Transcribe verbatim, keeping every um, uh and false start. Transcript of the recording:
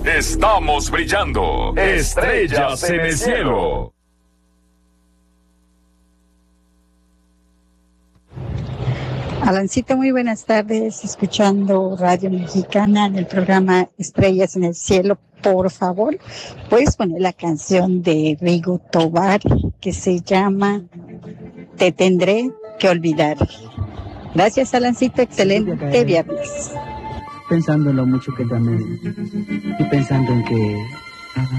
Estamos brillando. Estrellas en el cielo. Alancito, muy buenas tardes, escuchando Radio Mexicana en el programa Estrellas en el Cielo. Por favor, puedes poner la canción de Rigo Tobar que se llama Te tendré que olvidar. Gracias, Alancito, excelente viernes. Pensando en lo mucho que te amé y pensando en que